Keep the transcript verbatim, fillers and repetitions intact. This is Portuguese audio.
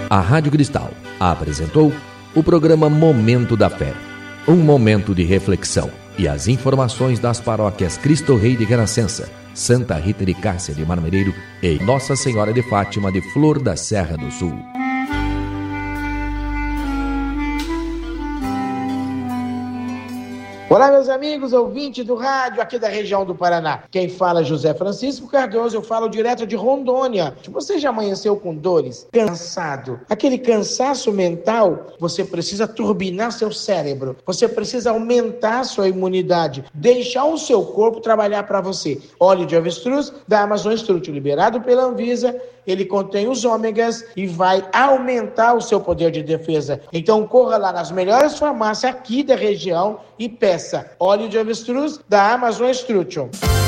A Rádio Cristal apresentou o programa Momento da Fé, um momento de reflexão e as informações das paróquias Cristo Rei de Renascença, Santa Rita de Cássia de Marmereiro e Nossa Senhora de Fátima de Flor da Serra do Sul. Olá, meus amigos, ouvintes do rádio aqui da região do Paraná. Quem fala é José Francisco Cardoso, eu falo direto de Rondônia. Você já amanheceu com dores? Cansado? Aquele cansaço mental? Você precisa turbinar seu cérebro. Você precisa aumentar sua imunidade. Deixar o seu corpo trabalhar para você. Óleo de avestruz da Amazon Strut, liberado pela Anvisa. Ele contém os ômegas e vai aumentar o seu poder de defesa. Então corra lá nas melhores farmácias aqui da região e peça óleo de avestruz da Amazon Strut.